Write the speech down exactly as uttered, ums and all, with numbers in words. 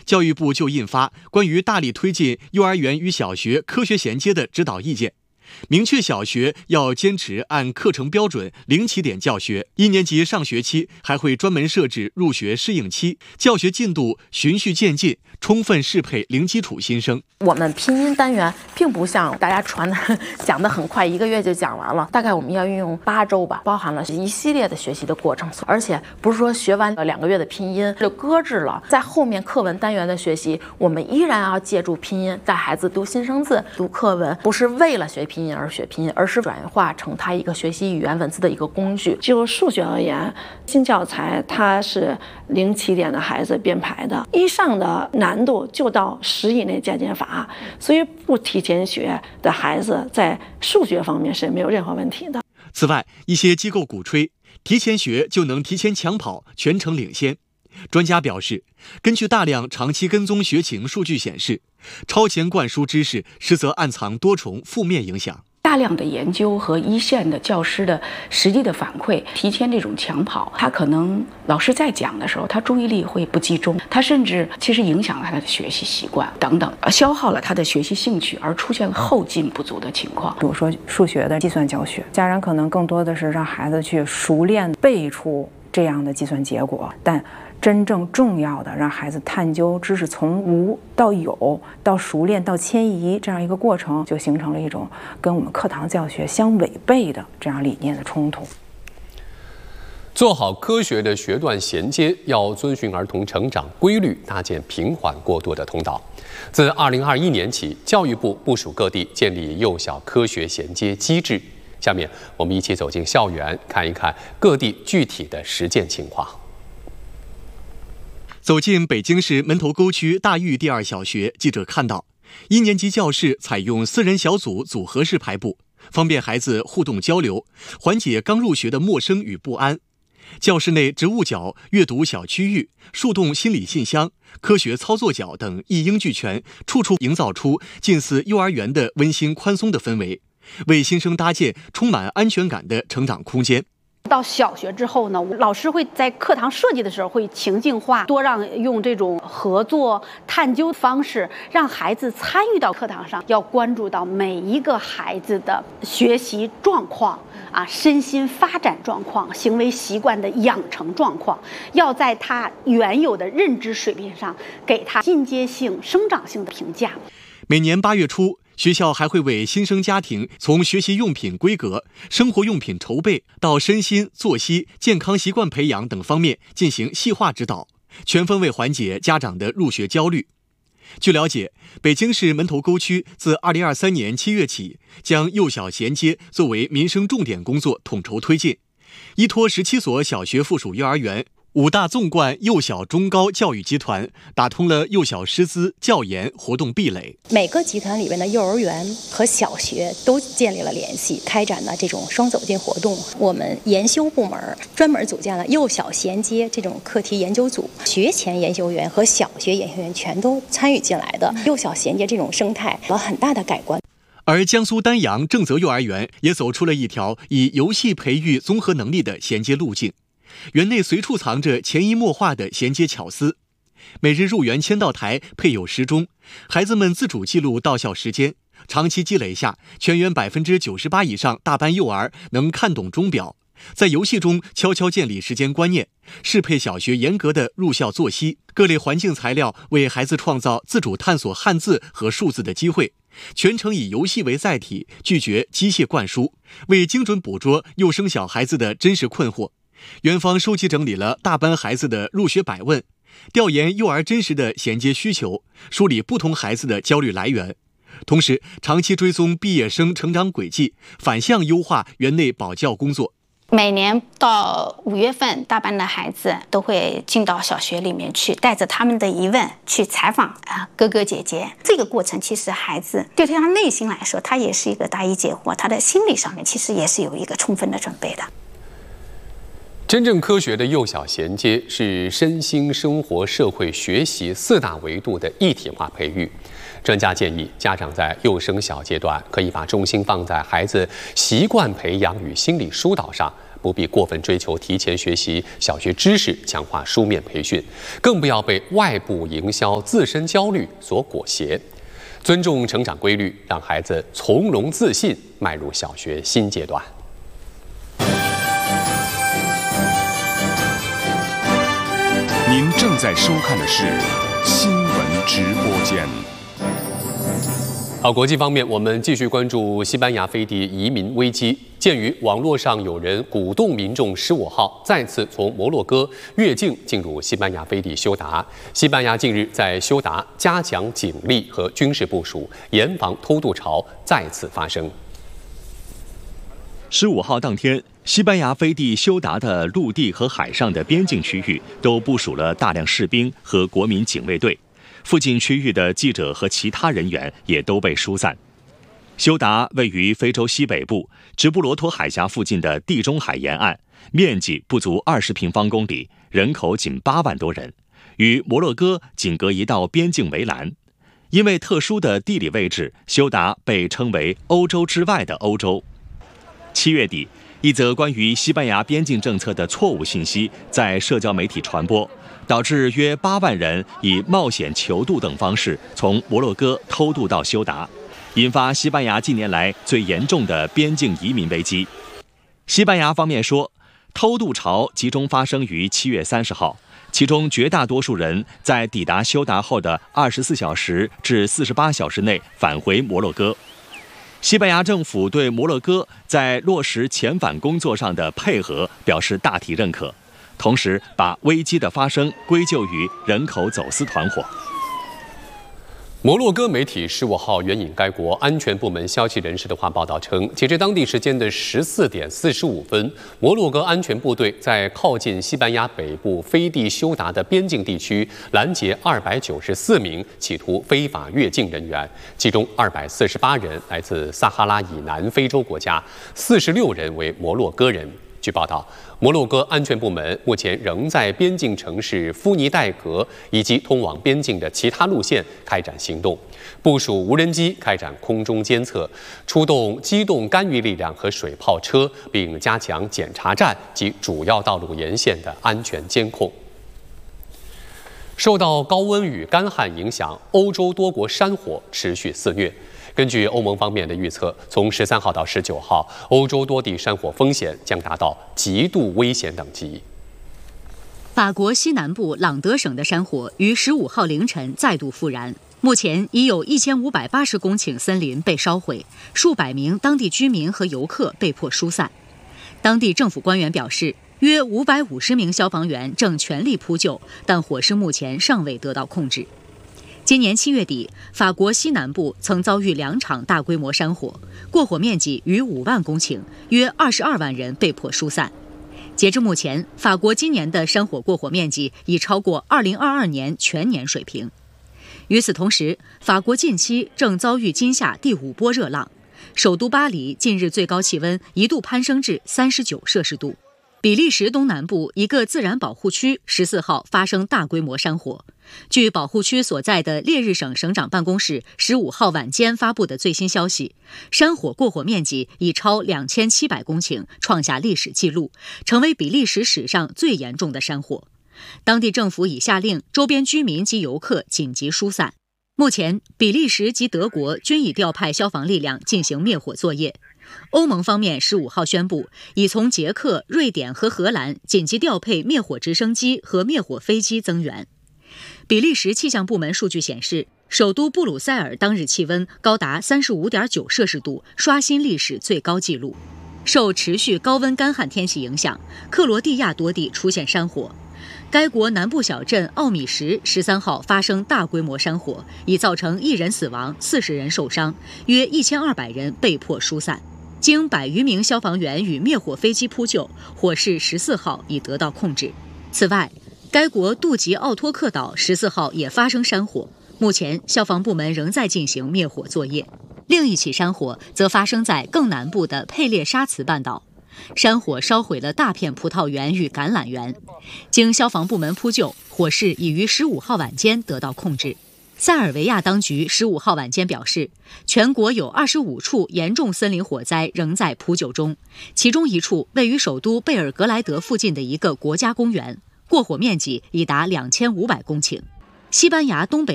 教育部就印发关于大力推进幼儿园与小学科学衔接的指导意见，明确小学要坚持按课程标准零起点教学，一年级上学期还会专门设置入学适应期，教学进度循序渐进，充分适配零基础新生。 我们拼音单元并不像大家传的讲得很快，一个月就讲完了，大概我们要运用八周吧，包含了一系列的学习的过程，而且不是说学完了两个月的拼音就搁置了，在后面课文单元的学习，我们依然要借助拼音带孩子读新生字、读课文，不是为了学拼音而学拼音，而是转化成他一个学习语言文字的一个工具。 就数学而言，新教材它是零起点的孩子编排的，一上的难度就到十以内加减法，所以不提前学的孩子在数学方面是没有任何问题的。 此外，一些机构鼓吹提前学就能提前抢跑，全程领先。专家表示，根据大量长期跟踪学情数据显示，超前灌输知识实则暗藏多重负面影响。 大量的研究和一线的教师的实际的反馈，提前这种抢跑，他可能老师在讲的时候，他注意力会不集中，他甚至其实影响了他的学习习惯等等，消耗了他的学习兴趣，而出现了后劲不足的情况。 比如说数学的计算教学，家长可能更多的是让孩子去熟练背出这样的计算结果，但真正重要的让孩子探究知识从无到有到熟练到迁移这样一个过程，就形成了一种跟我们课堂教学相违背的这样理念的冲突。 做好科学的学段衔接，要遵循儿童成长规律，搭建平缓过渡的通道。自二零二一年起，教育部部署各地建立幼小科学衔接机制。下面我们一起走进校园，看一看各地具体的实践情况。 走进北京市门头沟区大峪第二小学，记者看到，一年级教室采用四人小组组合式排布，方便孩子互动交流，缓解刚入学的陌生与不安。教室内植物角、阅读小区域、树洞心理信箱、科学操作角等一应俱全，处处营造出近似幼儿园的温馨宽松的氛围，为新生搭建充满安全感的成长空间。 到小学之后呢，老师会在课堂设计的时候会情境化，多让用这种合作探究方式，让孩子参与到课堂上，要关注到每一个孩子的学习状况啊，身心发展状况、行为习惯的养成状况，要在他原有的认知水平上给他进阶性、生长性的评价。 每年八月初，学校还会为新生家庭从学习用品规格、生活用品筹备到身心、作息、健康习惯培养等方面进行细化指导，全方位缓解家长的入学焦虑。据了解，北京市门头沟区自二零二三年七月起，将幼小衔接作为民生重点工作统筹推进，依托十七所小学附属幼儿园、五大纵贯幼小中高教育集团，打通了幼小师资、教研活动壁垒。 每个集团里面的幼儿园和小学都建立了联系，开展了这种双走进活动。我们研修部门专门组建了幼小衔接这种课题研究组，学前研修员和小学研修员全都参与进来的。幼小衔接这种生态有了很大的改观。 而江苏丹阳正泽幼儿园也走出了一条以游戏培育综合能力的衔接路径。园内随处藏着潜移默化的衔接巧思，每日入园签到台配有时钟，孩子们自主记录到校时间，长期积累下，全园百分之九十八以上大班幼儿能看懂钟表，在游戏中悄悄建立时间观念，适配小学严格的入校作息。各类环境材料为孩子创造自主探索汉字和数字的机会，全程以游戏为载体，拒绝机械灌输，为精准捕捉幼升小孩子的真实困惑。园方收集整理了大班孩子的入学百问，调研幼儿真实的衔接需求，梳理不同孩子的焦虑来源，同时长期追踪毕业生成长轨迹，反向优化园内保教工作。 每年到五月份，大班的孩子都会进到小学里面去，带着他们的疑问去采访啊哥哥姐姐。这个过程其实孩子对他内心来说，他也是一个答疑解惑，他的心理上面其实也是有一个充分的准备的。 真正科学的幼小衔接是身心、生活、社会、学习四大维度的一体化培育。专家建议，家长在幼升小阶段可以把重心放在孩子习惯培养与心理疏导上，不不必过分追求提前学习小学知识，强化书面培训，更不要被外部营销、自身焦虑所裹挟。尊重成长规律，让孩子从容自信迈入小学新阶段。 您正在收看的是新闻直播间。 好，国际方面，我们继续关注西班牙飞地移民危机。鉴于网络上有人鼓动民众十五号再次从摩洛哥越境进入西班牙飞地休达，西班牙近日在休达加强警力和军事部署，严防偷渡潮再次发生。 十五号当天，西班牙飞地休达的陆地和海上的边境区域都部署了大量士兵和国民警卫队。附近区域的记者和其他人员也都被疏散。休达位于非洲西北部直布罗陀海峡附近的地中海沿岸，面积不足二十平方公里，人口仅八万多人，与摩洛哥仅隔一道边境围栏。因为特殊的地理位置，休达被称为欧洲之外的欧洲。七月底，一则关于西班牙边境政策的错误信息在社交媒体传播，导致约八万人以冒险求渡等方式从摩洛哥偷渡到休达，引发西班牙近年来最严重的边境移民危机。西班牙方面说，偷渡潮集中发生于七月三十号，其中绝大多数人在抵达休达后的二十四小时至四十八小时内返回摩洛哥。西班牙政府对摩洛哥在落实遣返工作上的配合表示大体认可，同时把危机的发生归咎于人口走私团伙。 摩洛哥媒体十五号援引该国安全部门消息人士的话报道称，截至当地时间的十四点四十五分，摩洛哥安全部队在靠近西班牙北部飞地休达的边境地区拦截二百九十四名企图非法越境人员，其中二百四十八人来自撒哈拉以南非洲国家，四十六人为摩洛哥人。据报道，摩洛哥安全部门目前仍在边境城市夫尼代格以及通往边境的其他路线开展行动，部署无人机开展空中监测，出动机动干预力量和水炮车，并加强检查站及主要道路沿线的安全监控。受到高温与干旱影响，欧洲多国山火持续肆虐。根据欧盟方面的预测，从十三号到十九号，欧洲多地山火风险将达到极度危险等级。 法国西南部朗德省的山火于十五号凌晨再度复燃，目前已有一千五百八十公顷森林被烧毁，数百名当地居民和游客被迫疏散。当地政府官员表示，约五百五十名消防员正全力扑救，但火势目前尚未得到控制。今年七月底，法国西南部曾遭遇两场大规模山火，过火面积逾五万公顷，约二十二万人被迫疏散。截至目前，法国今年的山火过火面积已超过二零二二年全年水平。与此同时，法国近期正遭遇今夏第五波热浪，首都巴黎近日最高气温一度攀升至三十九摄氏度。比利时东南部一个自然保护区十四号发生大规模山火。据保护区所在的列日省省长办公室十五号晚间发布的最新消息，山火过火面积已超两千七百公顷，创下历史纪录，成为比利时史上最严重的山火。当地政府已下令周边居民及游客紧急疏散。目前，比利时及德国均已调派消防力量进行灭火作业。欧盟方面十五号宣布，已从捷克、瑞典和荷兰紧急调配灭火直升机和灭火飞机增援。比利时气象部门数据显示，首都布鲁塞尔当日气温高达 三十五点九摄氏度，刷新历史最高纪录。受持续高温干旱天气影响，克罗地亚多地出现山火。该国南部小镇奥米什十三号发生大规模山火，已造成一人死亡、四十人受伤，约一千二百人被迫疏散。经百余名消防员与灭火飞机扑救，火势十四号已得到控制。此外，该国杜吉奥托克岛十四号也发生山火，目前消防部门仍在进行灭火作业。另一起山火则发生在更南部的佩列沙茨半岛，山火烧毁了大片葡萄园与橄榄园。经消防部门扑救，火势已于十五号晚间得到控制。 塞尔维亚当局十五号晚间表示，全国有二十五处严重森林火灾仍在扑救中，其中一处位于首都贝尔格莱德附近的一个国家公园，过火面积已达两千五百公顷。西班牙东北